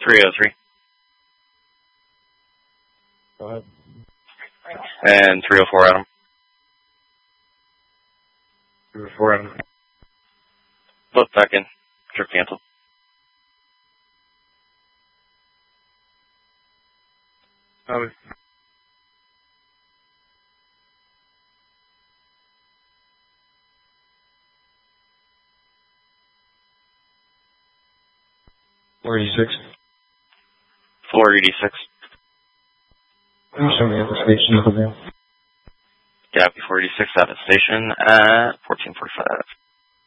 303. Go ahead. And 304 Adam. 304 Adam. Look back in. Trip canceled. Oh. Floor 86. Floor 86. Can you show me at the station, Copy. Copy 486 at the station at 1445.